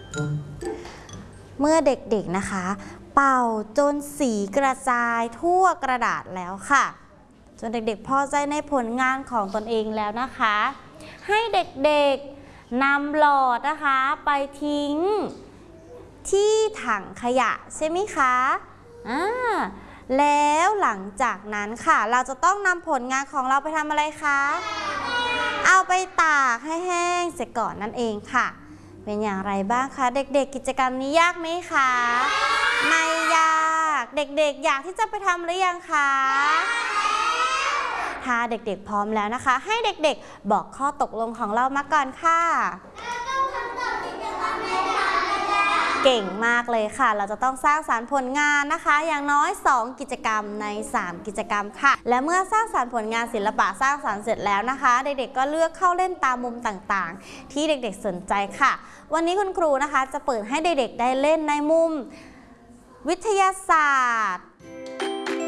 เมื่อเด็กๆนะคะเป่าจนสีกระจายทั่วกระดาษแล้วค่ะจนเด็กๆพอใจในผลงานของตนเองแล้วนะคะให้เด็กๆนำหลอดนะคะไปทิ้งที่ถังขยะใช่ไหมคะแล้วหลังจากนั้นค่ะเราจะต้องนำผลงานของเราไปทำอะไรคะเอาไปตากให้แห้งเสร็จก่อนนั่นเองค่ะเป็นอย่างไรบ้างคะเด็กๆกิจกรรมนี้ยากไหมคะไม่ยากเด็กๆอยากที่จะไปทำหรือยังคะถ้าเด็กๆพร้อมแล้วนะคะให้เด็กๆบอกข้อตกลงของเรามาก่อนค่ะเก่งมากเลยค่ะเราจะต้องสร้างสรรค์ผลงานนะคะอย่างน้อย2กิจกรรมใน3กิจกรรมค่ะและเมื่อสร้างสรรค์ผลงานศิลปะสร้างสรรค์เสร็จแล้วนะคะเด็กๆก็เลือกเข้าเล่นตามมุมต่างๆที่เด็กๆสนใจค่ะวันนี้คุณครูนะคะจะเปิดให้เด็กๆได้เล่นในมุมวิทยาศาสตร์